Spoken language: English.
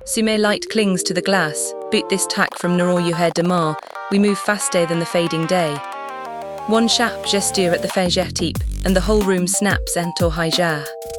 Sume light clings to the glass, boot this tack from Noroyuher Damar, we move faster than the fading day. One sharp gesture at the Fajr tip, and the whole room snaps ento hijar.